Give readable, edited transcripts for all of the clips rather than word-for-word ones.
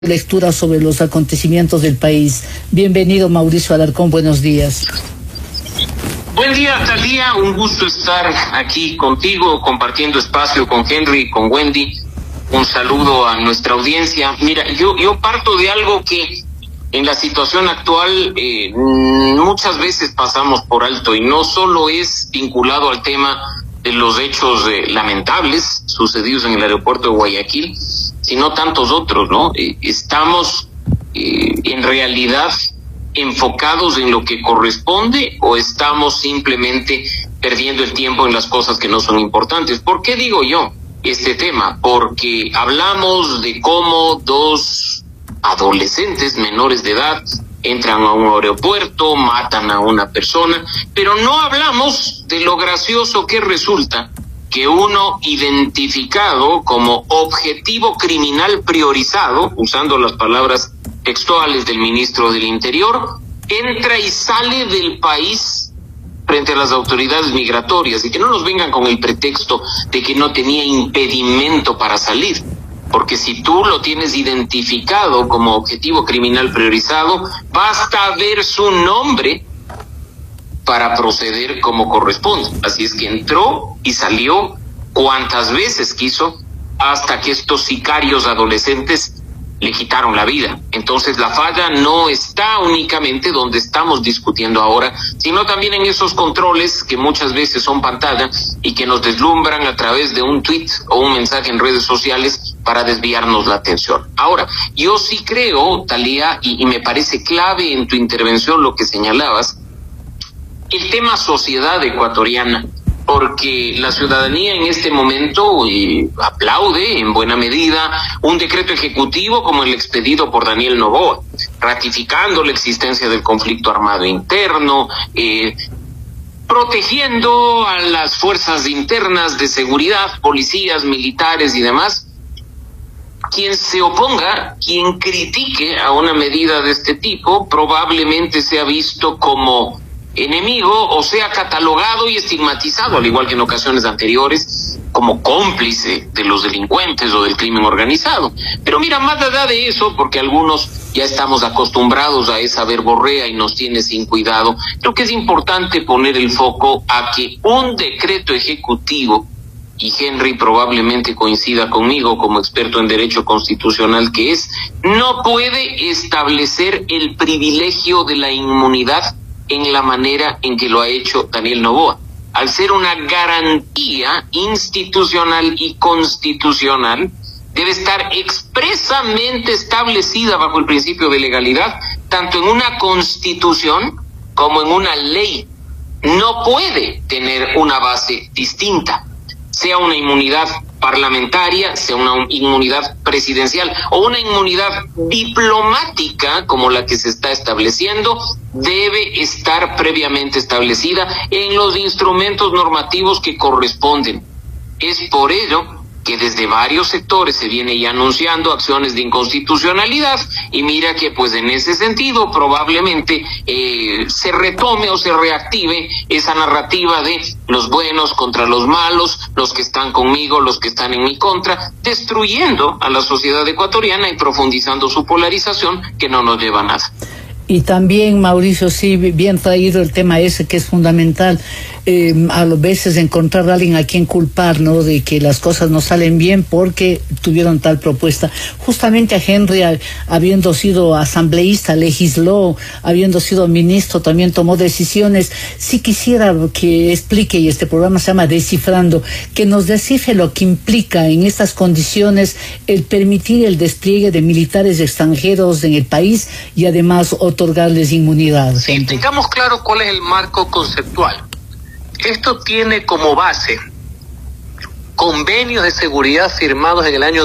Lectura sobre los acontecimientos del país. Bienvenido, Mauricio Alarcón, buenos días. Buen día, Talía, un gusto estar aquí contigo, compartiendo espacio con Henry y con Wendy. Un saludo a nuestra audiencia. Mira, yo parto de algo que en la situación actual muchas veces pasamos por alto, y no solo es vinculado al tema de los hechos lamentables sucedidos en el aeropuerto de Guayaquil, sino tantos otros, ¿no? Estamos en realidad enfocados en lo que corresponde, o estamos simplemente perdiendo el tiempo en las cosas que no son importantes. ¿Por qué digo yo este tema? Porque hablamos de cómo dos adolescentes menores de edad entran a un aeropuerto, matan a una persona, pero no hablamos de lo gracioso que resulta que uno identificado como objetivo criminal priorizado, usando las palabras textuales del ministro del Interior, entra y sale del país frente a las autoridades migratorias, y que no nos vengan con el pretexto de que no tenía impedimento para salir, porque si tú lo tienes identificado como objetivo criminal priorizado, basta ver su nombre para proceder como corresponde. Así es que entró y salió cuantas veces quiso, hasta que estos sicarios adolescentes le quitaron la vida. Entonces la falla no está únicamente donde estamos discutiendo ahora, sino también en esos controles que muchas veces son pantalla y que nos deslumbran a través de un tweet o un mensaje en redes sociales para desviarnos la atención. Ahora, yo sí creo, Talía, y me parece clave en tu intervención lo que señalabas, el tema sociedad ecuatoriana, porque la ciudadanía en este momento aplaude en buena medida un decreto ejecutivo como el expedido por Daniel Noboa, ratificando la existencia del conflicto armado interno, protegiendo a las fuerzas internas de seguridad, policías, militares y demás. Quien se oponga, quien critique a una medida de este tipo, probablemente sea visto como enemigo o sea catalogado y estigmatizado, al igual que en ocasiones anteriores, como cómplice de los delincuentes o del crimen organizado. Pero mira, más allá de eso, porque algunos ya estamos acostumbrados a esa verborrea y nos tiene sin cuidado, creo que es importante poner el foco a que un decreto ejecutivo, y Henry probablemente coincida conmigo como experto en derecho constitucional que es, no puede establecer el privilegio de la inmunidad en la manera en que lo ha hecho Daniel Noboa. Al ser una garantía institucional y constitucional, debe estar expresamente establecida bajo el principio de legalidad, tanto en una constitución como en una ley. No puede tener una base distinta, sea una inmunidad parlamentaria, sea una inmunidad presidencial o una inmunidad diplomática como la que se está estableciendo, debe estar previamente establecida en los instrumentos normativos que corresponden. Es por ello que desde varios sectores se viene ya anunciando acciones de inconstitucionalidad, y mira que pues en ese sentido probablemente se retome o se reactive esa narrativa de los buenos contra los malos, los que están conmigo, los que están en mi contra, destruyendo a la sociedad ecuatoriana y profundizando su polarización, que no nos lleva a nada. Y también, Mauricio, sí, bien traído el tema ese que es fundamental, a veces encontrar a alguien a quien culpar, ¿no?, de que las cosas no salen bien porque tuvieron tal propuesta. Justamente a Henry, habiendo sido asambleísta, legisló, habiendo sido ministro, también tomó decisiones. Sí quisiera que explique, y este programa se llama Descifrando, que nos descifre lo que implica en estas condiciones el permitir el despliegue de militares extranjeros en el país y además otorgarles inmunidad. Sí, tengamos claro cuál es el marco conceptual. Esto tiene como base convenios de seguridad firmados en el año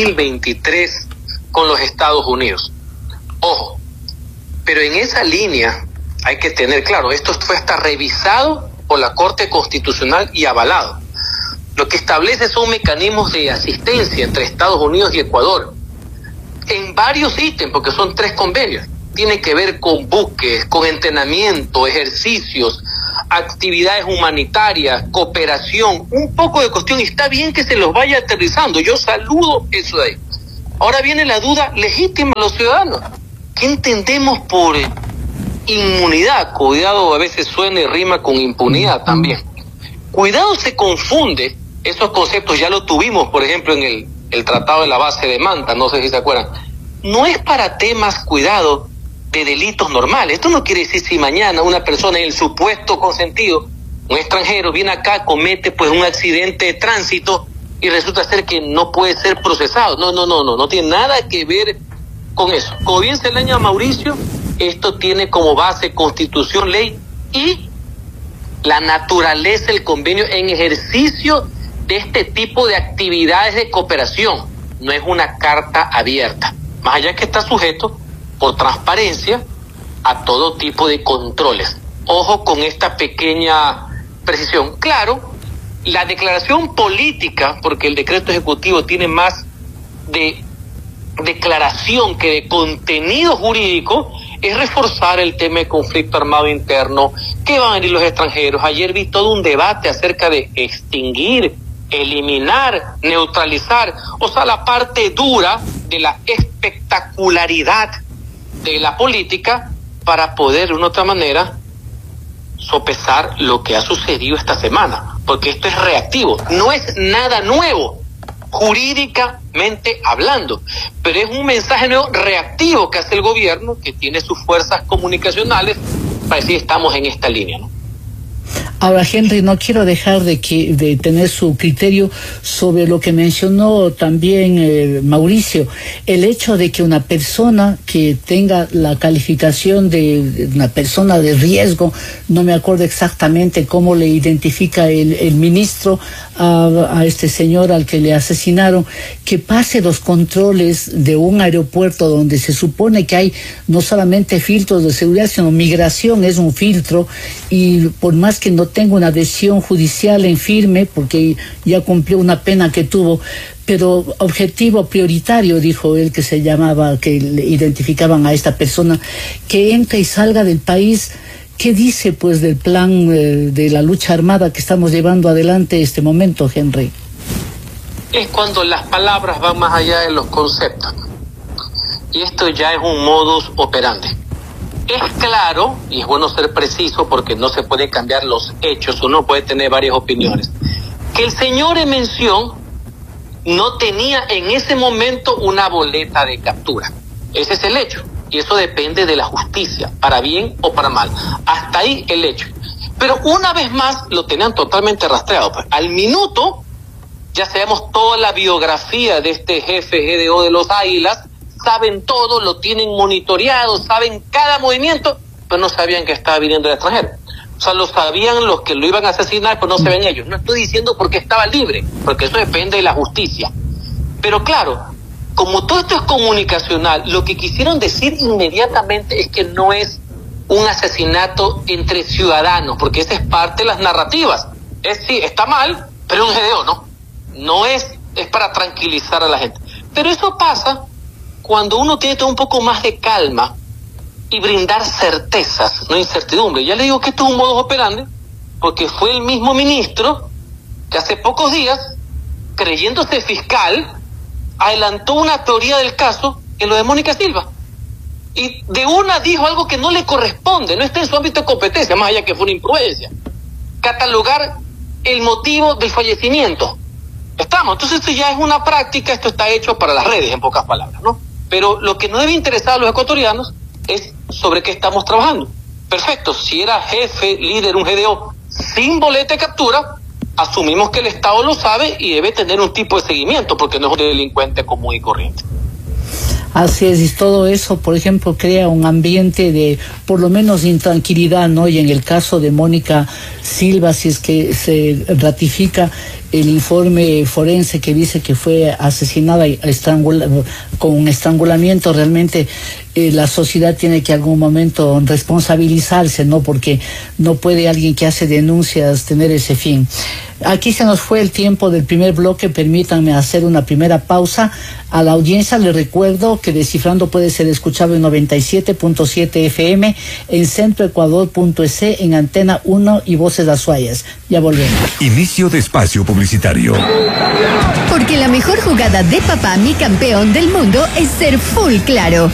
2023 con los Estados Unidos. Ojo, pero en esa línea hay que tener claro, esto fue hasta revisado por la Corte Constitucional y avalado. Lo que establece son mecanismos de asistencia entre Estados Unidos y Ecuador en varios ítems, porque son 3 convenios. Tiene que ver con buques, con entrenamiento, ejercicios, actividades humanitarias, cooperación, un poco de cuestión, y está bien que se los vaya aterrizando, yo saludo eso de ahí. Ahora viene la duda legítima de los ciudadanos. ¿Qué entendemos por inmunidad? Cuidado, a veces suena y rima con impunidad también. Cuidado, se confunde. Esos conceptos ya lo tuvimos, por ejemplo, en el Tratado de la Base de Manta, no sé si se acuerdan. No es para temas, cuidado, de delitos normales. Esto no quiere decir si mañana una persona en el supuesto consentido, un extranjero, viene acá, comete pues un accidente de tránsito y resulta ser que no puede ser procesado. No tiene nada que ver con eso. Como bien señala Mauricio, esto tiene como base Constitución, ley y la naturaleza del convenio en ejercicio de este tipo de actividades de cooperación. No es una carta abierta, más allá que está sujeto por transparencia a todo tipo de controles. Ojo con esta pequeña precisión. Claro, la declaración política, porque el decreto ejecutivo tiene más de declaración que de contenido jurídico, es reforzar el tema de conflicto armado interno, que van a venir los extranjeros. Ayer vi todo un debate acerca de extinguir, eliminar, neutralizar, o sea, la parte dura de la espectacularidad de la política para poder de una otra manera sopesar lo que ha sucedido esta semana, porque esto es reactivo, no es nada nuevo jurídicamente hablando, pero es un mensaje nuevo reactivo que hace el gobierno, que tiene sus fuerzas comunicacionales para decir estamos en esta línea, ¿no? Ahora, Henry, no quiero dejar de tener su criterio sobre lo que mencionó también Mauricio, el hecho de que una persona que tenga la calificación de una persona de riesgo, no me acuerdo exactamente cómo le identifica el ministro a este señor al que le asesinaron, que pase los controles de un aeropuerto donde se supone que hay no solamente filtros de seguridad, sino migración es un filtro, y por más que no tenga una decisión judicial en firme, porque ya cumplió una pena que tuvo, pero objetivo prioritario, dijo él, que se llamaba, que le identificaban a esta persona, que entre y salga del país. ¿Qué dice pues del plan de la lucha armada que estamos llevando adelante en este momento, Henry? Es cuando las palabras van más allá de los conceptos. Y esto ya es un modus operandi. Es claro, y es bueno ser preciso porque no se puede cambiar los hechos, uno puede tener varias opiniones, que el señor en mención no tenía en ese momento una boleta de captura. Ese es el hecho. Y eso depende de la justicia, para bien o para mal. Hasta ahí el hecho. Pero una vez más lo tenían totalmente rastreado. Pues, al minuto, ya sabemos toda la biografía de este jefe GDO de los Águilas, saben todo, lo tienen monitoreado, saben cada movimiento, pero no sabían que estaba viniendo del extranjero. O sea, lo sabían los que lo iban a asesinar, pero no se ven ellos. No estoy diciendo porque estaba libre, porque eso depende de la justicia. Pero claro, como todo esto es comunicacional, lo que quisieron decir inmediatamente es que no es un asesinato entre ciudadanos, porque esa es parte de las narrativas. Sí, está mal, pero es un GDO, ¿no? No es para tranquilizar a la gente. Pero eso pasa cuando uno tiene todo un poco más de calma y brindar certezas, no incertidumbre. Ya le digo que esto es un modus operandi, porque fue el mismo ministro que hace pocos días, creyéndose fiscal, adelantó una teoría del caso en lo de Mónica Silva. Y de una dijo algo que no le corresponde, no está en su ámbito de competencia, más allá que fue una imprudencia. Catalogar el motivo del fallecimiento. Entonces esto ya es una práctica, esto está hecho para las redes, en pocas palabras, ¿no? Pero lo que no debe interesar a los ecuatorianos es sobre qué estamos trabajando. Perfecto, si era jefe, líder, un GDO sin boleta de captura, asumimos que el Estado lo sabe y debe tener un tipo de seguimiento, porque no es un delincuente común y corriente. Así es, y todo eso, por ejemplo, crea un ambiente de, por lo menos, intranquilidad, ¿no? Y en el caso de Mónica Silva, si es que se ratifica el informe forense que dice que fue asesinada con un estrangulamiento, realmente la sociedad tiene que en algún momento responsabilizarse, ¿no? Porque no puede alguien que hace denuncias tener ese fin. Aquí se nos fue el tiempo del primer bloque, permítanme hacer una primera pausa. A la audiencia le recuerdo que Descifrando puede ser escuchado en 97.7 FM, en centroecuador.es, en Antena 1 y Voces Azuayas. Ya volvemos. Inicio de espacio publicitario. Porque la mejor jugada de papá, mi campeón del mundo, es ser full claro.